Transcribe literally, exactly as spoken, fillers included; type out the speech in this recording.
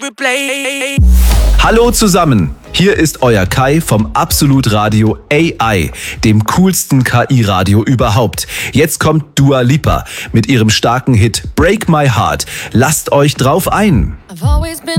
Replay. Hallo zusammen, hier ist euer Kai vom Absolut Radio A I, dem coolsten K I-Radio überhaupt. Jetzt kommt Dua Lipa mit ihrem starken Hit Break My Heart. Lasst euch drauf ein. I've always been